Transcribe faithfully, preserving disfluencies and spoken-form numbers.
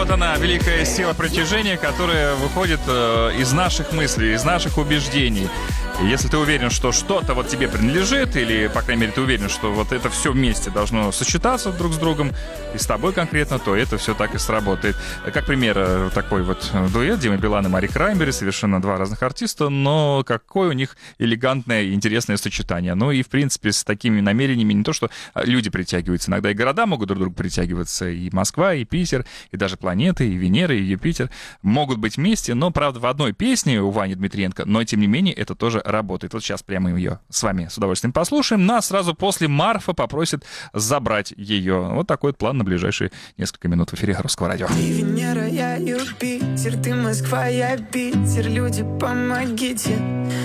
вот она, великая сила притяжения, которая выходит э, из наших мыслей, из наших убеждений. И если ты уверен, что что-то вот тебе принадлежит, или, по крайней мере, ты уверен, что вот это все вместе должно сочетаться друг с другом, и с тобой конкретно, то это все так и сработает. Как пример, такой вот дуэт Дима Билан и Мари Краймбери, совершенно два разных артиста, но какое у них элегантное и интересное сочетание. Ну и, в принципе, с такими намерениями не то, что люди притягиваются, иногда и города могут друг к другу притягиваться, и Москва, и Питер, и даже планеты, и Венера, и Юпитер могут быть вместе, но, правда, в одной песне у Вани Дмитриенко, но, тем не менее, это тоже работает. Вот сейчас прямо ее с вами с удовольствием послушаем. Нас сразу после Марфа попросит забрать ее. Вот такой вот план на ближайшие несколько минут в эфире Русского радио. Ты Венера, я Юпитер, ты Москва, я Питер, люди, помогите.